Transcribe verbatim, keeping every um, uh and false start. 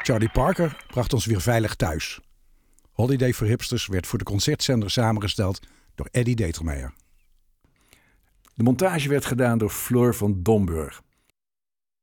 Charlie Parker bracht ons weer veilig thuis. Holiday for Hipsters werd voor de concertzender samengesteld door Eddie Determeijer. De montage werd gedaan door Floor van Domburg.